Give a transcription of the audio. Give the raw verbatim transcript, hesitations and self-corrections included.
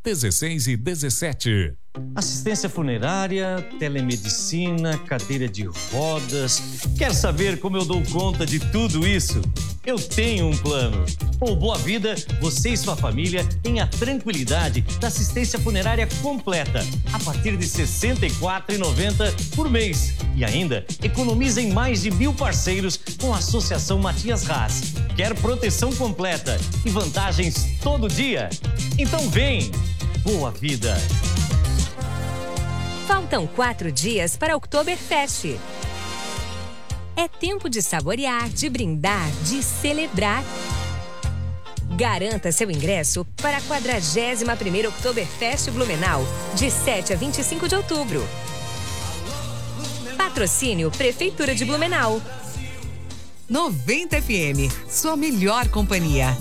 dezesseis e dezessete. Assistência funerária, telemedicina, cadeira de rodas. Quer saber como eu dou conta de tudo isso? Eu tenho um plano. Com o Boa Vida, você e sua família têm a tranquilidade da assistência funerária completa a partir de sessenta e quatro reais e noventa centavos por mês. E ainda economiza em mais de mil parceiros com a Associação Matias Haas. Quer proteção completa e vantagens todo dia? Então vem! Boa Vida! Faltam quatro dias para Oktoberfest. É tempo de saborear, de brindar, de celebrar. Garanta seu ingresso para a quadragésima primeira Oktoberfest Blumenau, de sete a vinte e cinco de outubro. Patrocínio Prefeitura de Blumenau. noventa F M, sua melhor companhia.